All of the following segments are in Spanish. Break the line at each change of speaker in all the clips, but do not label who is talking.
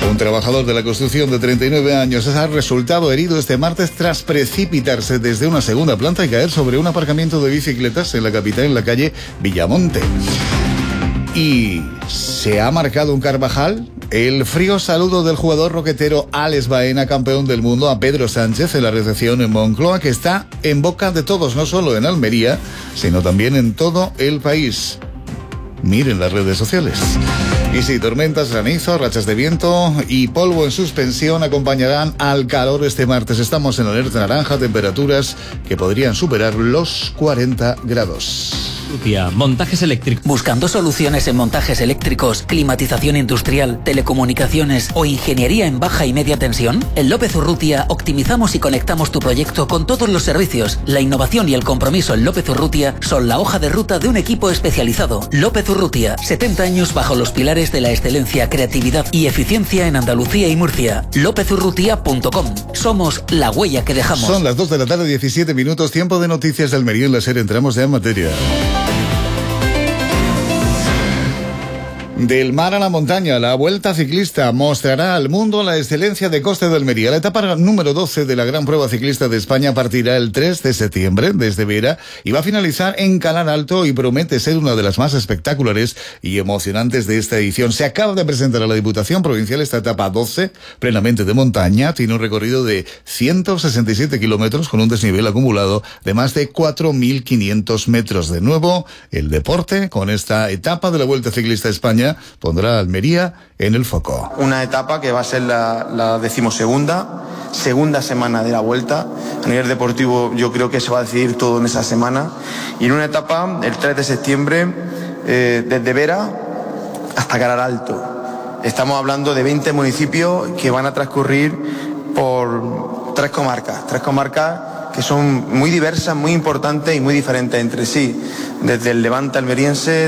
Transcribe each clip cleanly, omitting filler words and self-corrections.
Un trabajador de la construcción de 39 años ha resultado herido este martes tras precipitarse desde una segunda planta y caer sobre un aparcamiento de bicicletas en la capital, en la calle Villamonte. Y se ha marcado un Carvajal. El frío saludo del jugador roquetero Alex Baena, campeón del mundo, a Pedro Sánchez en la recepción en Moncloa, que está en boca de todos, no solo en Almería, sino también en todo el país. Miren las redes sociales. Y sí, tormentas, granizo, rachas de viento y polvo en suspensión acompañarán al calor este martes. Estamos en alerta naranja, temperaturas que podrían superar los 40 grados.
Montajes eléctricos.
¿Buscando soluciones en montajes eléctricos, climatización industrial, telecomunicaciones o ingeniería en baja y media tensión? En López Urrutia optimizamos y conectamos tu proyecto con todos los servicios. La innovación y el compromiso en López Urrutia son la hoja de ruta de un equipo especializado. López Urrutia, 70 años bajo los pilares de la excelencia, creatividad y eficiencia en Andalucía y Murcia. lopezurrutia.com. Somos la huella que dejamos.
Son las 2 de la tarde, 17 minutos, tiempo de noticias de Almería en la SER. Entramos ya en materia. Del mar a la montaña, la Vuelta Ciclista mostrará al mundo la excelencia de Costa de Almería. La etapa número 12 de la Gran Prueba Ciclista de España partirá el 3 de septiembre desde Vera y va a finalizar en Calar Alto y promete ser una de las más espectaculares y emocionantes de esta edición. Se acaba de presentar a la Diputación Provincial esta etapa 12, plenamente de montaña. Tiene un recorrido de 167 kilómetros con un desnivel acumulado de más de 4.500 metros. De nuevo, el deporte con esta etapa de la Vuelta Ciclista España pondrá a Almería en el foco.
Una etapa que va a ser la segunda semana de la Vuelta. A nivel deportivo yo creo que se va a decidir todo en esa semana. Y en una etapa, el 3 de septiembre, desde Vera hasta Calar Alto. Estamos hablando de 20 municipios que van a transcurrir por tres comarcas que son muy diversas, muy importantes y muy diferentes entre sí, desde el Levante almeriense,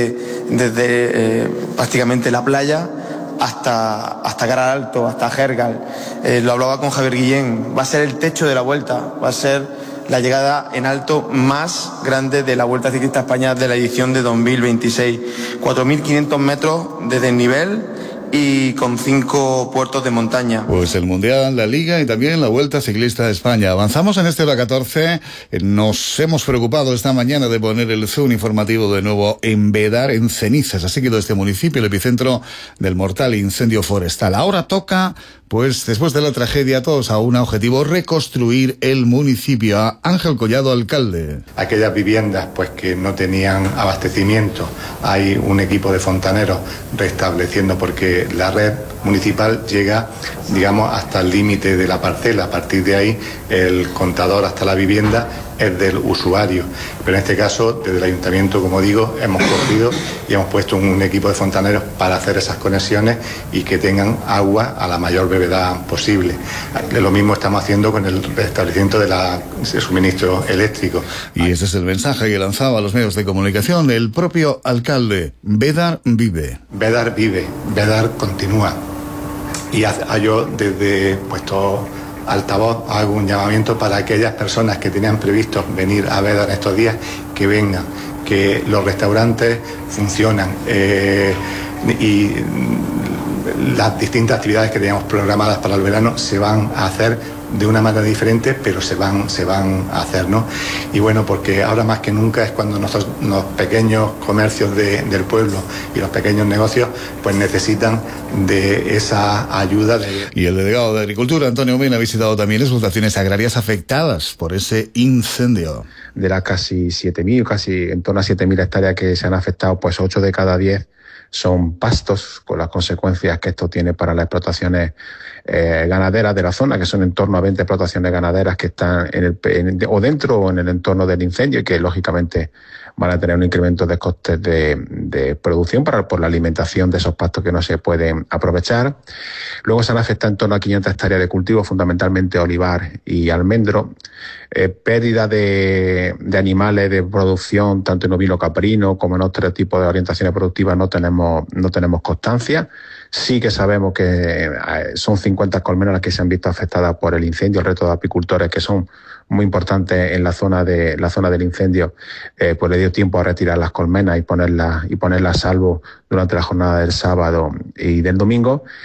desde prácticamente la playa hasta Calar Alto, hasta Jergal. Lo hablaba con Javier Guillén, va a ser el techo de la Vuelta, va a ser la llegada en alto más grande de la Vuelta Ciclista España de la edición de 2026. 4.500 metros de desnivel y con 5 puertos de montaña.
Pues el Mundial, la Liga y también la Vuelta Ciclista de España. Avanzamos en este hora 14. Nos hemos preocupado esta mañana de poner el zoom informativo de nuevo en Vedar, en cenizas. Así quedó este municipio, el epicentro del mortal incendio forestal. Ahora toca, pues después de la tragedia, todos a un objetivo: reconstruir el municipio. A Ángel Collado, alcalde.
Aquellas viviendas pues que no tenían abastecimiento, hay un equipo de fontaneros restableciendo, porque la red municipal llega, digamos, hasta el límite de la parcela. A partir de ahí, el contador hasta la vivienda es del usuario. Pero en este caso, desde el ayuntamiento, como digo, hemos cogido y hemos puesto un equipo de fontaneros para hacer esas conexiones y que tengan agua a la mayor brevedad posible. Lo mismo estamos haciendo con el restablecimiento del suministro eléctrico.
Y ese es el mensaje que lanzaba a los medios de comunicación el propio alcalde. Vedar vive.
Vedar vive, Vedar continúa. Y yo desde puesto altavoz hago un llamamiento para aquellas personas que tenían previsto venir a Vedar en estos días, que vengan, que los restaurantes funcionan y las distintas actividades que teníamos programadas para el verano se van a hacer de una manera diferente, pero se van a hacer, ¿no? Y bueno, porque ahora más que nunca es cuando los pequeños comercios del pueblo y los pequeños negocios pues necesitan de esa ayuda.
Y el delegado de Agricultura, Antonio Mena, ha visitado también explotaciones agrarias afectadas por ese incendio.
De las casi 7.000, casi en torno a 7.000 hectáreas que se han afectado, pues 8 de cada 10 son pastos, con las consecuencias que esto tiene para las explotaciones ganaderas de la zona, que son en torno a 20 explotaciones ganaderas que están o dentro o en el entorno del incendio, y que lógicamente van a tener un incremento de costes de producción por la alimentación de esos pastos que no se pueden aprovechar. Luego se han afectado en torno a 500 hectáreas de cultivo, fundamentalmente olivar y almendro. Pérdida de animales de producción, tanto en ovino caprino como en otro tipo de orientaciones productivas, no tenemos constancia. Sí que sabemos que son 50 colmenas las que se han visto afectadas por el incendio. El resto de apicultores, que son muy importantes en la zona del incendio, pues le dio tiempo a retirar las colmenas y ponerlas a salvo durante la jornada del sábado y del domingo.